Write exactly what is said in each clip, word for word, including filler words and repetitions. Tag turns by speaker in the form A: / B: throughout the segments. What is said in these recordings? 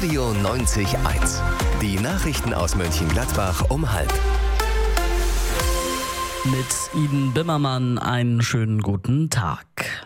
A: Radio neunzig Komma eins. Die Nachrichten aus Mönchengladbach um halb.
B: Mit Iden Bimmermann einen schönen guten Tag.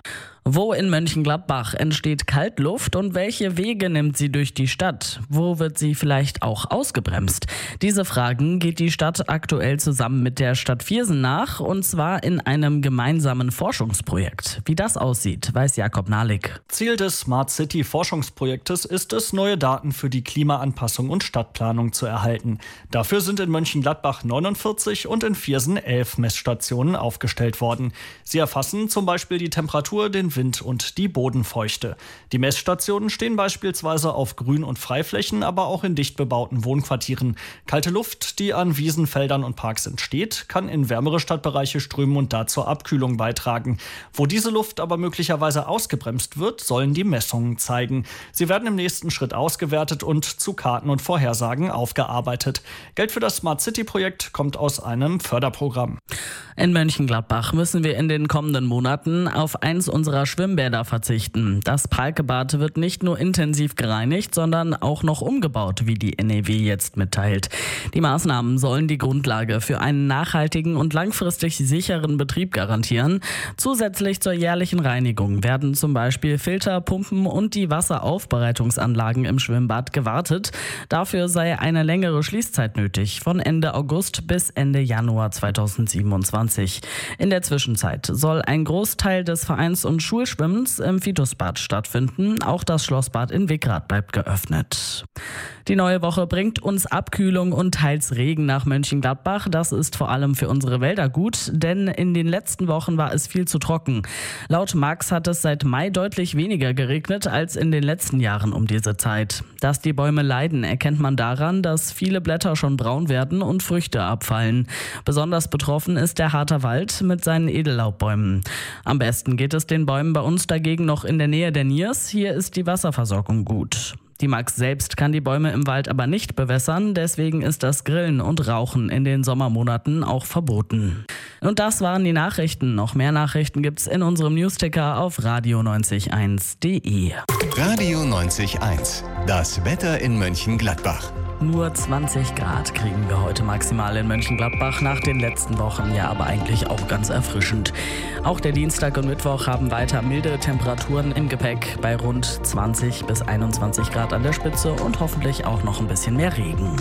B: Wo in Mönchengladbach entsteht Kaltluft und welche Wege nimmt sie durch die Stadt? Wo wird sie vielleicht auch ausgebremst? Diese Fragen geht die Stadt aktuell zusammen mit der Stadt Viersen nach, und zwar in einem gemeinsamen Forschungsprojekt. Wie das aussieht, weiß Jakob Nahlik.
C: Ziel des Smart City Forschungsprojektes ist es, neue Daten für die Klimaanpassung und Stadtplanung zu erhalten. Dafür sind in Mönchengladbach neunundvierzig und in Viersen elf Messstationen aufgestellt worden. Sie erfassen zum Beispiel die Temperatur, den Wind und die Bodenfeuchte. Die Messstationen stehen beispielsweise auf Grün- und Freiflächen, aber auch in dicht bebauten Wohnquartieren. Kalte Luft, die an Wiesen, Feldern und Parks entsteht, kann in wärmere Stadtbereiche strömen und da zur Abkühlung beitragen. Wo diese Luft aber möglicherweise ausgebremst wird, sollen die Messungen zeigen. Sie werden im nächsten Schritt ausgewertet und zu Karten und Vorhersagen aufgearbeitet. Geld für das Smart City-Projekt kommt aus einem Förderprogramm.
B: In Mönchengladbach müssen wir in den kommenden Monaten auf eins unserer Schwimmbäder verzichten. Das Palkebad wird nicht nur intensiv gereinigt, sondern auch noch umgebaut, wie die N E W jetzt mitteilt. Die Maßnahmen sollen die Grundlage für einen nachhaltigen und langfristig sicheren Betrieb garantieren. Zusätzlich zur jährlichen Reinigung werden zum Beispiel Filter, Pumpen und die Wasseraufbereitungsanlagen im Schwimmbad gewartet. Dafür sei eine längere Schließzeit nötig, von Ende August bis Ende Januar zweitausendsiebenundzwanzig. In der Zwischenzeit soll ein Großteil des Vereins- und Schulschwimmens im Vitusbad stattfinden. Auch das Schlossbad in Wickrath bleibt geöffnet. Die neue Woche bringt uns Abkühlung und teils Regen nach Mönchengladbach. Das ist vor allem für unsere Wälder gut, denn in den letzten Wochen war es viel zu trocken. Laut Max hat es seit Mai deutlich weniger geregnet als in den letzten Jahren um diese Zeit. Dass die Bäume leiden, erkennt man daran, dass viele Blätter schon braun werden und Früchte abfallen. Besonders betroffen ist der Harter Wald mit seinen Edellaubbäumen. Am besten geht es den Bäumen bei uns dagegen noch in der Nähe der Niers. Hier ist die Wasserversorgung gut. Die Max selbst kann die Bäume im Wald aber nicht bewässern, deswegen ist das Grillen und Rauchen in den Sommermonaten auch verboten. Und das waren die Nachrichten. Noch mehr Nachrichten gibt's in unserem Newsticker auf radio neunzig Komma eins punkt de.
A: Radio neunzig Komma eins. Das Wetter in Mönchengladbach.
B: Nur zwanzig Grad kriegen wir heute maximal in Mönchengladbach, nach den letzten Wochen ja aber eigentlich auch ganz erfrischend. Auch der Dienstag und Mittwoch haben weiter milde Temperaturen im Gepäck bei rund zwanzig bis einundzwanzig Grad an der Spitze und hoffentlich auch noch ein bisschen mehr Regen.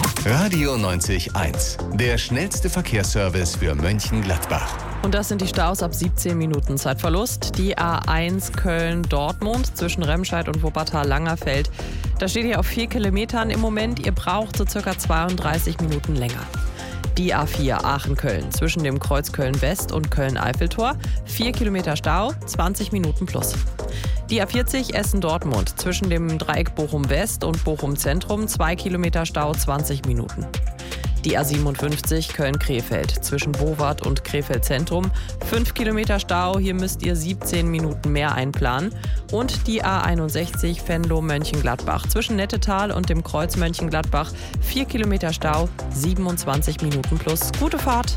A: Radio neunzig Komma eins, der schnellste Verkehrsservice für Mönchengladbach.
D: Und das sind die Staus ab siebzehn Minuten Zeitverlust. Die A eins Köln-Dortmund zwischen Remscheid und Wuppertal-Langerfeld. Da steht ihr auf vier Kilometern im Moment. Ihr braucht so circa zweiunddreißig Minuten länger. Die A vier Aachen-Köln zwischen dem Kreuz Köln-West und Köln-Eiffeltor. vier Kilometer Stau, zwanzig Minuten plus. Die A vierzig Essen-Dortmund zwischen dem Dreieck Bochum-West und Bochum-Zentrum. zwei Kilometer Stau, zwanzig Minuten. Die A siebenundfünfzig Köln-Krefeld zwischen Bowart und Krefeld-Zentrum. fünf Kilometer Stau, hier müsst ihr siebzehn Minuten mehr einplanen. Und die A einundsechzig Venlo-Mönchengladbach zwischen Nettetal und dem Kreuz Mönchengladbach. vier Kilometer Stau, siebenundzwanzig Minuten plus. Gute Fahrt!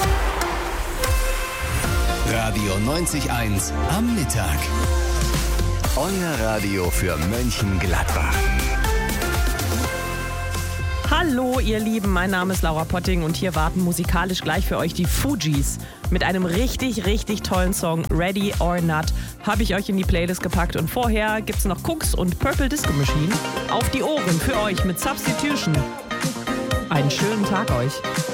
A: Radio neunzig Komma eins am Mittag. Euer Radio für Mönchengladbach.
D: Hallo ihr Lieben, mein Name ist Laura Potting und hier warten musikalisch gleich für euch die Fugees. Mit einem richtig, richtig tollen Song Ready or Not habe ich euch in die Playlist gepackt und vorher gibt's noch Cooks und Purple Disco Machine auf die Ohren für euch mit Substitution. Einen schönen Tag euch.